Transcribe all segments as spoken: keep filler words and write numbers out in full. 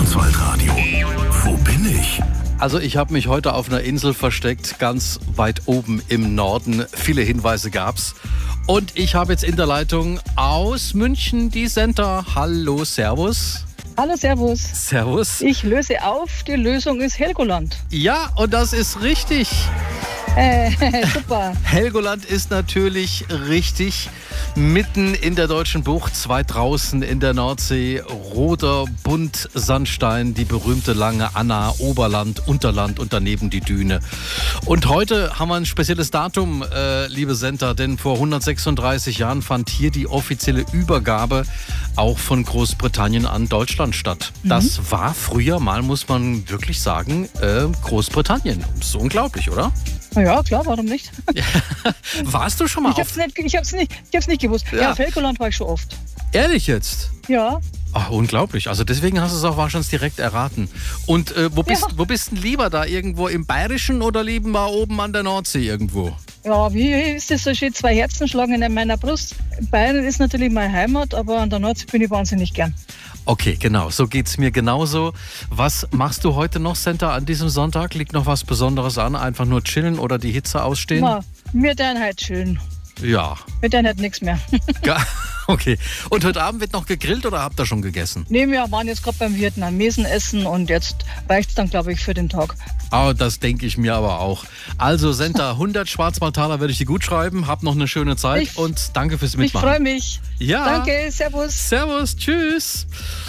Schwarzwaldradio. Wo bin ich? Also ich habe mich heute auf einer Insel versteckt, ganz weit oben im Norden. Viele Hinweise gab's. Und ich habe jetzt in der Leitung aus München die Senta. Hallo, servus. Hallo, servus. Servus. Ich löse auf, die Lösung ist Helgoland. Ja, und das ist richtig. Äh, super. Helgoland ist natürlich richtig. Mitten in der deutschen Bucht, weit draußen in der Nordsee, roter Buntsandstein, die berühmte lange Anna, Oberland, Unterland und daneben die Düne. Und heute haben wir ein spezielles Datum, äh, liebe Senta, denn vor hundertsechsunddreißig Jahren fand hier die offizielle Übergabe auch von Großbritannien an Deutschland statt. Mhm. Das war früher mal, muss man wirklich sagen, äh, Großbritannien. Das ist unglaublich, oder? Ja, klar, warum nicht? Warst du schon mal ich hab's auf... Nicht, ich hab's nicht, ich hab's nicht gewusst. Ja, ja, auf Helgoland war ich schon oft. Ehrlich jetzt? Ja. Ach, unglaublich. Also deswegen hast du es auch wahrscheinlich direkt erraten. Und äh, wo bist, ja. wo bist denn lieber da? Irgendwo im Bayerischen oder lieber oben an der Nordsee irgendwo? Ja, wie ist das so schön? Zwei Herzen schlagen in meiner Brust. Bayern ist natürlich meine Heimat, aber an der Nordsee bin ich wahnsinnig gern. Okay, genau. So geht's mir genauso. Was machst du heute noch, Senta, an diesem Sonntag? Liegt noch was Besonderes an? Einfach nur chillen oder die Hitze ausstehen? Na, wir werden halt chillen. Ja. Wir werden halt nichts mehr. Okay. Und heute Abend wird noch gegrillt oder habt ihr schon gegessen? Nee, wir waren jetzt gerade beim Vietnamesen essen und jetzt reicht's dann, glaube ich, für den Tag. Oh, das denke ich mir aber auch. Also, Senta, hundert Schwarzwaldtaler werde ich dir gut schreiben. Hab noch eine schöne Zeit ich, und danke fürs Mitmachen. Ich freue mich. Ja. Danke, servus. Servus, tschüss.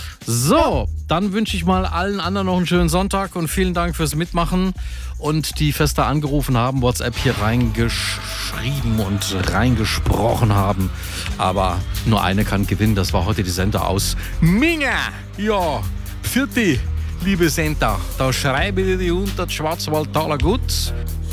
So, dann wünsche ich mal allen anderen noch einen schönen Sonntag und vielen Dank fürs Mitmachen. Und die fester angerufen haben, WhatsApp hier reingeschrieben und reingesprochen haben. Aber nur eine kann gewinnen, das war heute die Senta aus Minga. Ja, vierte, liebe Senta, da schreibe ich dir die hundert Schwarzwaldtaler gut.